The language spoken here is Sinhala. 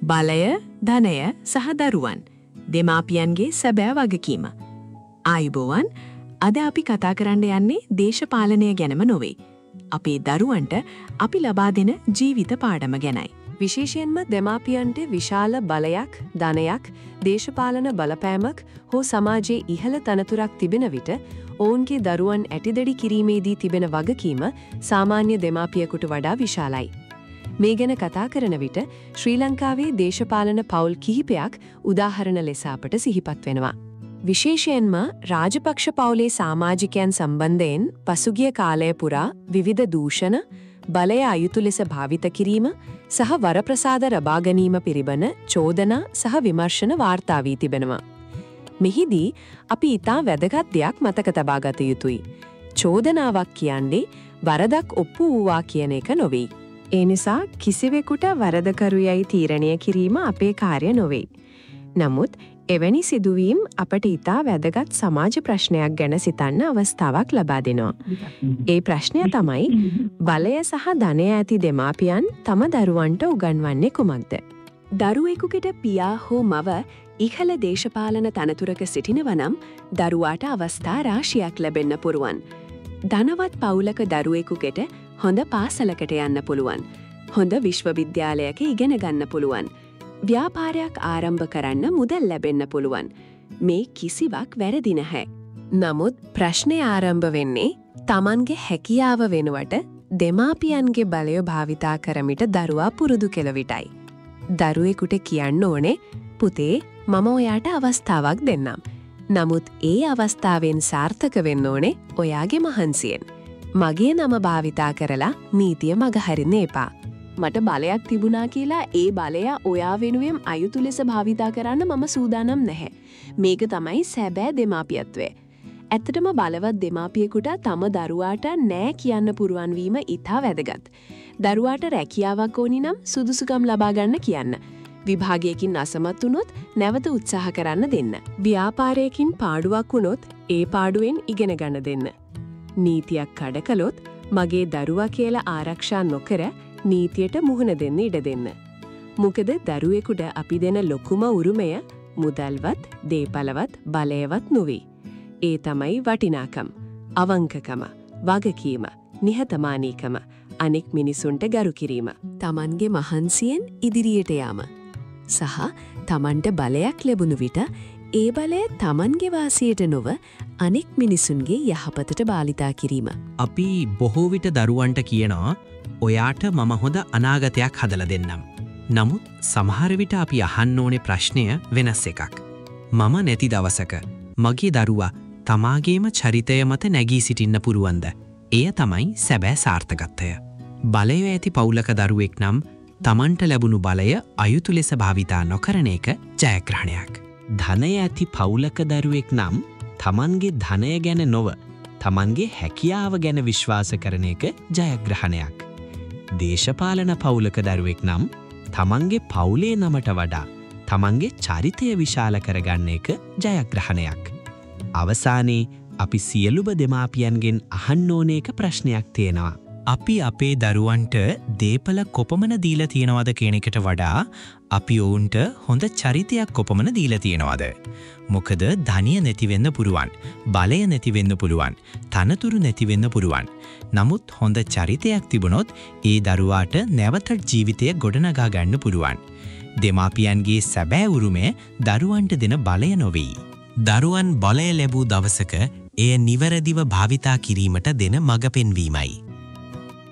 බලය, ධනය සහ දරුවන් දෙමාපියන්ගේ සැබෑ වගකීම. ආයුබෝවන්. අද අපි කතා කරන්න යන්නේ දේශපාලනය ගැනම නොවේ. අපේ දරුවන්ට අපි ලබා දෙන ජීවිත පාඩම ගැනයි. විශේෂයෙන්ම දෙමාපියන්ට විශාල බලයක්, ධනයක්, දේශපාලන බලපෑමක් හෝ සමාජයේ ඉහළ තනතුරක් තිබෙන විට ඔවුන්ගේ දරුවන් ඇටිදඩි කිරීමේදී තිබෙන වගකීම සාමාන්‍ය දෙමාපියෙකුට වඩා විශාලයි. මේ ගැන කතා කරන විට ශ්‍රී ලංකාවේ දේශපාලන පවුල් කිහිපයක් උදාහරණ ලෙස අපට සිහිපත් වෙනවා. විශේෂයෙන්ම රාජපක්ෂ පවුලේ සමාජිකයන් සම්බන්ධයෙන් පසුගිය කාලය පුරා විවිධ දූෂණ, බලය අයුතු ලෙස භාවිත කිරීම සහ වරප්‍රසාද ලබා ගැනීම පිළිබඳ චෝදනා සහ විමර්ශන වාර්තා වී තිබෙනවා. මෙහිදී අපි ඊටා වැදගත් දෙයක් මතක තබා ගත යුතුයි. චෝදනාවක් කියන්නේ වරදක් ඔප්පු වූවා කියන එක නොවේ. ඒ නිසා කිසිවෙකුට වරදකරුයයි තීරණය කිරීම අපේ කාර්ය නොවේ. නමුත් එවැනි සිදුවීම් අපට ඊටා වැදගත් සමාජ ප්‍රශ්නයක් ගැන සිතන්න අවස්ථාවක් ලබා දෙනවා. ඒ ප්‍රශ්නය තමයි බලය සහ ධනය ඇති දෙමාපියන් තම දරුවන්ට උගන්වන්නේ කුමක්ද? දරුවෙකුට පියා හෝ මව ඉහළ දේශපාලන තනතුරක සිටිනවා නම් දරුවාට අවස්ථා රාශියක් ලැබෙන්න පුරුවන්. ධනවත් පවුලක දරුවෙකුට හොඳ පාසලකට යන්න පුළුවන්. හොඳ විශ්වවිද්‍යාලයක ඉගෙන ගන්න පුළුවන්. ව්‍යාපාරයක් ආරම්භ කරන්න මුදල් ලැබෙන්න පුළුවන්. මේ කිසිවක් වැරදි නැහැ. නමුත් ප්‍රශ්නය ආරම්භ වෙන්නේ තමන්ගේ හැකියාව වෙනුවට දෙමාපියන්ගේ බලය භාවිතා කරමිට දරුවා පුරුදු කෙළ විටයි. දරුවෙකුට කියන්න ඕනේ පුතේ මම ඔයාට අවස්ථාවක් දෙන්නම්. නමුත් ඒ අවස්ථාවෙන් සාර්ථක වෙන්න ඕනේ ඔයාගේ මහන්සියෙන්. මගේ නම භාවිතා කරලා නීතිය මගහරින්න එපා. මට බලයක් තිබුණා කියලා ඒ බලය ඔයා වෙනුවෙන් අයුතු ලෙස භාවිතා කරන්න මම සූදානම් නැහැ. මේක තමයි සැබෑ දෙමාපියත්වය. ඇත්තටම බලවත් දෙමාපියෙකුට තම දරුවාට නෑ කියන්න පුරුවන් වීම ඉතා වැදගත්. දරුවාට රැකියාවක් ඕනි නම් සුදුසුකම් ලබා ගන්න කියන්න. විභාගයකින් අසමත් වුණොත් නැවත උත්සාහ කරන්න දෙන්න. ව්‍යාපාරයකින් පාඩුවක් වුණොත් ඒ පාඩුවෙන් ඉගෙන ගන්න දෙන්න. නීතියක් කඩ කළොත් මගේ දරුවා කියලා ආරක්ෂා නොකර නීතියට මුහුණ දෙන්න ඉඩ දෙන්න. මොකද දරුවෙකුට අපි දෙන ලොකුම උරුමය මුදල්වත්, දේපලවත්, බලයවත් නොවේ. ඒ තමයි වටිනාකම්, අවංකකම, වගකීම, නිහතමානීකම, අනෙක් මිනිසුන්ට ගරු කිරීම, තමන්ගේ මහන්සියෙන් ඉදිරියට යාම. සහ තමන්ට බලයක් ලැබුණු විට ඒ බලය තමන්ගේ වාසියට නොව අනෙක් මිනිසුන්ගේ යහපතට භාවිතා කිරීම. අපි බොහෝ විට දරුවන්ට කියනවා ඔයාට මම හොඳ අනාගතයක් හදලා දෙන්නම්. නමුත් සමහර විට අපි අහන්න ඕනේ ප්‍රශ්නය වෙනස් එකක්. මම නැති දවසක මගේ දරුවා තමාගේම චරිතය මත නැගී සිටින්න පුරුවන්ද? එය තමයි සැබෑ සාර්ථකත්වය. බලය ඇති පවුලක දරුවෙක් නම් තමන්ට ලැබුණු බලය අයුතු ලෙස භාවිතා නොකරන එක ජයග්‍රහණයක්. ධනය ඇති පවුලක දරුවෙක් නම් තමන්ගේ ධනය ගැන නොව තමන්ගේ හැකියාව ගැන විශ්වාස කරන එක ජයග්‍රහණයක්. දේශපාලන පවුලක දරුවෙක් නම් තමන්ගේ පවුලේ නමට වඩා තමන්ගේ චරිතය විශාල කරගන්න එක ජයග්‍රහණයක්. අවසානයේ අපි සියලුම දෙමාපියන්ගෙන් අහන්න ඕන එක ප්‍රශ්නයක් තියෙනවා. අපි අපේ දරුවන්ට දේපල කොපමණ දීලා තියෙනවද කියන එකට වඩා අපි ඔවුන්ට හොඳ චරිතයක් කොපමණ දීලා තියෙනවද? මොකද ධනිය නැති වෙන්න පුරුවන්, බලය නැති වෙන්න පුළුවන්, තනතුරු නැති වෙන්න පුරුවන්. නමුත් හොඳ චරිතයක් තිබුණොත් ඒ දරුවාට නැවත ජීවිතය ගොඩනගා ගන්න පුළුවන්. දෙමාපියන්ගේ සැබෑ උරුමය දරුවන්ට දෙන බලය නොවේ. දරුවන් බලය ලැබූ දවසක එය නිවැරදිව භාවිතා කිරීමට දෙන මඟ පෙන්වීමයි.